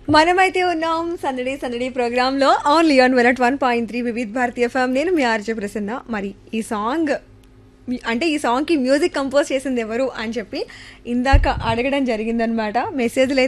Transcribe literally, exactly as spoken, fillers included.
మనమైతే ఉన్నాం సందడి సందడి ప్రోగ్రామ్ లో only on one one point three Vividh భారతీయ ఫ్యామ్. నేను మీ ఆర్జే ప్రసన్న. మరి ఈ సాంగ్ అంటే ఈ సాంగ్ కి మ్యూజిక్ కంపోజ్ చేసింది ఎవరు అని చెప్పి ఇందాక అడగడం జరిగిందనమాట. మెసేజ్లు